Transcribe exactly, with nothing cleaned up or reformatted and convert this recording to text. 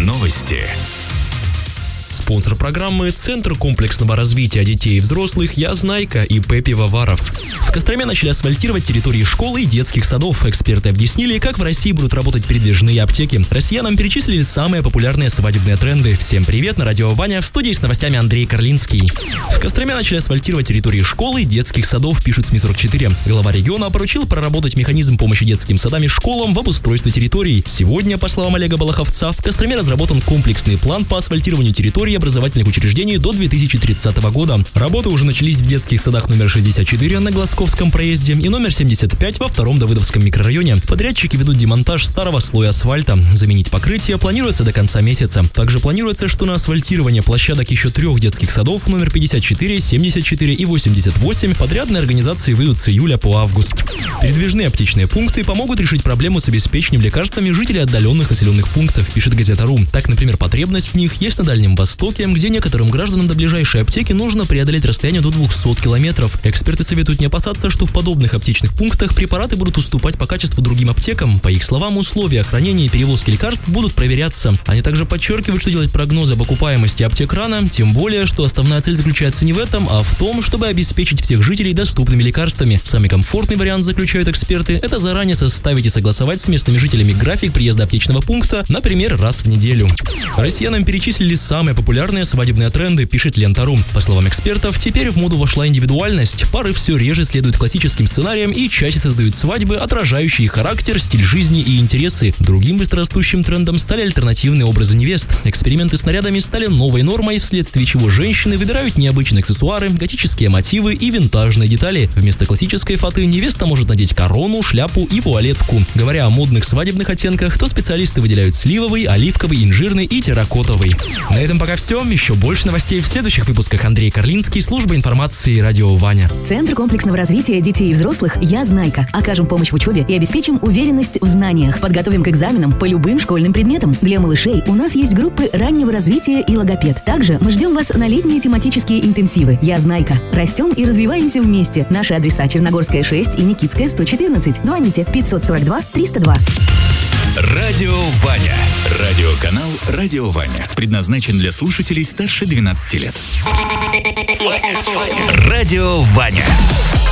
Новости. Спонсор программы — Центр комплексного развития детей и взрослых «Я Знайка» и ИП Пивоваров. В Костроме начали асфальтировать территории школ и детских садов. Эксперты объяснили, как в России будут работать передвижные аптеки. Россиянам перечислили самые популярные свадебные тренды. Всем привет, на радио Ваня, в студии с новостями Андрей Карлинский. В Костроме начали асфальтировать территории школ и детских садов, пишет СМИ сорок четыре. Глава региона поручил проработать механизм помощи детским садам и школам в обустройстве территорий. Сегодня, по словам Олега Балаховца, в Костроме разработан комплексный план по асфальтированию территорий образовательных учреждений до две тысячи тридцатого года. Работы уже начались в детских садах номер шестьдесят четыре на Глазковском проезде и номер семьдесят пять во втором Давыдовском микрорайоне. Подрядчики ведут демонтаж старого слоя асфальта. Заменить покрытие планируется до конца месяца. Также планируется, что на асфальтирование площадок еще трех детских садов номер пятьдесят четыре, семьдесят четыре и восемьдесят восемь подрядные организации выйдут с июля по август. Передвижные аптечные пункты помогут решить проблему с обеспечением лекарствами жителей отдаленных населенных пунктов, пишет Газета.ру. Так, например, потребность в них есть на Дальнем Востоке, где некоторым гражданам до ближайшей аптеки нужно преодолеть расстояние до двухсот километров. Эксперты советуют не опасаться, что в подобных аптечных пунктах препараты будут уступать по качеству другим аптекам. По их словам, условия хранения и перевозки лекарств будут проверяться. Они также подчеркивают, что делать прогнозы об окупаемости аптек рано, тем более, что основная цель заключается не в этом, а в том, чтобы обеспечить всех жителей доступными лекарствами. Самый комфортный вариант, заключают эксперты, это заранее составить и согласовать с местными жителями график приезда аптечного пункта, например, раз в неделю. Россиянам перечислили самые популярные свадебные тренды, пишет Лента.ру. По словам экспертов, теперь в моду вошла индивидуальность. Пары все реже следуют классическим сценариям и чаще создают свадьбы, отражающие характер, стиль жизни и интересы. Другим быстрорастущим трендом стали альтернативные образы невест. Эксперименты с нарядами стали новой нормой, вследствие чего женщины выбирают необычные аксессуары, готические мотивы и винтажные детали. Вместо классической фаты невеста может надеть корону, шляпу и вуалетку. Говоря о модных свадебных оттенках, то специалисты выделяют сливовый, оливковый, инжирный и терракотовый. На этом пока все. Еще больше новостей в следующих выпусках. Андрей Карлинский, служба информации, радио Ваня. Центр комплексного развития детей и взрослых «Я Знайка». Окажем помощь в учебе и обеспечим уверенность в знаниях. Подготовим к экзаменам по любым школьным предметам. Для малышей у нас есть группы раннего развития и логопед. Также мы ждем вас на летние тематические интенсивы. «Я Знайка». Растем и развиваемся вместе. Наши адреса: Черногорская шесть и Никитская сто четырнадцать. Звоните пятьсот сорок два триста два. Радио Ваня. Радиоканал «Радио Ваня». Предназначен для слушателей старше двенадцати лет. Радио Ваня.